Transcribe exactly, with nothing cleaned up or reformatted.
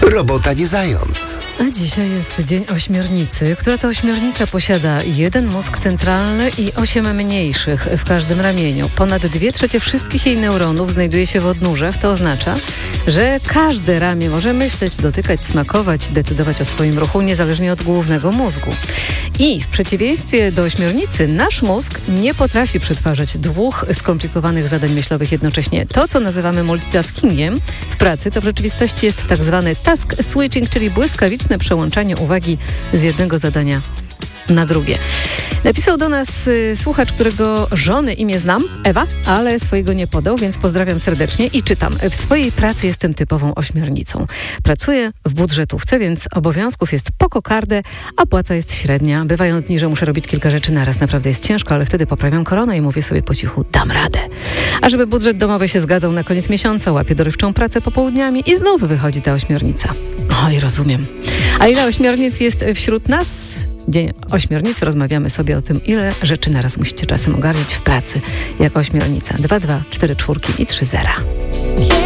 Robota nie zając. A dzisiaj jest Dzień Ośmiornicy, która to ośmiornica posiada jeden mózg centralny i osiem mniejszych w każdym ramieniu. Ponad dwie trzecie wszystkich jej neuronów znajduje się w odnóżach. To oznacza, że każde ramię może myśleć, dotykać, smakować, decydować o swoim ruchu, niezależnie od głównego mózgu. I w przeciwieństwie do ośmiornicy, nasz mózg nie potrafi przetwarzać dwóch skomplikowanych zadań myślowych jednocześnie. To, co nazywamy multitaskingiem w pracy, to w rzeczywistości jest tak zwany task switching, czyli błyskawiczne przełączanie uwagi z jednego zadania na drugie. Napisał do nas y, słuchacz, którego żony imię znam, Ewa, ale swojego nie podał, więc pozdrawiam serdecznie i czytam. W swojej pracy jestem typową ośmiornicą. Pracuję w budżetówce, więc obowiązków jest po kokardę, a płaca jest średnia. Bywają dni, że muszę robić kilka rzeczy naraz. Naprawdę jest ciężko, ale wtedy poprawiam koronę i mówię sobie po cichu, dam radę. A żeby budżet domowy się zgadzał na koniec miesiąca, łapię dorywczą pracę popołudniami i znów wychodzi ta ośmiornica. Oj, rozumiem. A ile ośmiornic jest wśród nas? Dzień Ośmiornicy. Rozmawiamy sobie o tym, ile rzeczy naraz musicie czasem ogarnić w pracy jako ośmiornica. Dwa, dwa, cztery czwórki i trzy zera.